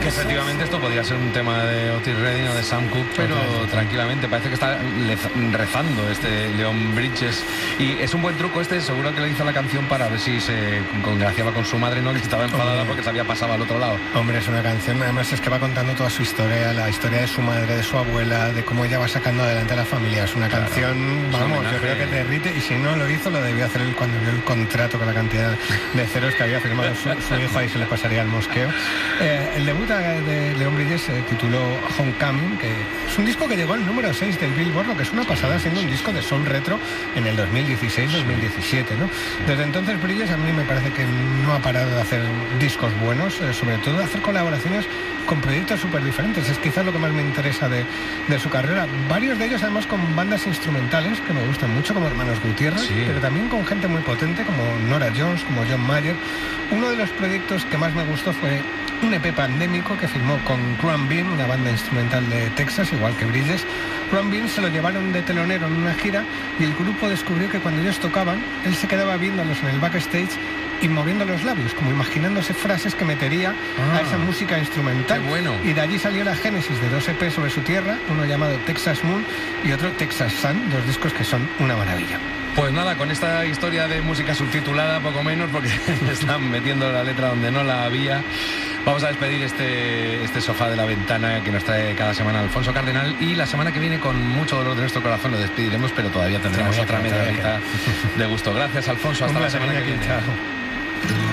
Que efectivamente esto podría ser un tema de Otis Redding o de Sam Cooke, pero tranquilamente parece que está rezando este Leon Bridges. Y es un buen truco este, seguro que le hizo la canción para ver si se congraciaba con su madre, ¿no? Que estaba enfadada porque se había pasado al otro lado. Hombre, es una canción, además es que va contando toda su historia, la historia de su madre, de su abuela, de cómo ella va sacando adelante a la familia. Es una canción, vamos, yo creo que derrite, y si no lo hizo, lo debió hacer él cuando vio el contrato con la cantidad de ceros que había firmado su hijo, ahí se le pasaría el mosqueo. El debut de Leon Bridges se tituló Homecoming, que es un disco que llegó al número 6 del Billboard, lo que es una pasada, siendo un disco de soul retro en el 2016-2017, ¿no? Desde entonces Bridges a mí me parece que no ha parado de hacer discos buenos, sobre todo de hacer colaboraciones con proyectos súper diferentes. Es quizás lo que más me interesa de su carrera. Varios de ellos además con bandas instrumentales que me gustan mucho, como Hermanos Gutiérrez, pero también con gente muy potente como Nora Jones, como John Mayer. Uno de los proyectos que más me gustó fue un EP pandémico que firmó con Ron Bean, una banda instrumental de Texas, igual que Bridges. Ron Bean se lo llevaron de telonero en una gira y el grupo descubrió que cuando ellos tocaban, él se quedaba viéndolos en el backstage y moviendo los labios, como imaginándose frases que metería a esa música instrumental. ¡Qué bueno! Y de allí salió la génesis de dos EP sobre su tierra, uno llamado Texas Moon y otro Texas Sun, dos discos que son una maravilla. Pues nada, con esta historia de música subtitulada, poco menos, porque están metiendo la letra donde no la había, vamos a despedir este sofá de la ventana que nos trae cada semana Alfonso Cardenal, y la semana que viene, con mucho dolor de nuestro corazón, lo despediremos, pero todavía tendremos otra media horita de gusto. Gracias, Alfonso, hasta la semana que viene. Chao.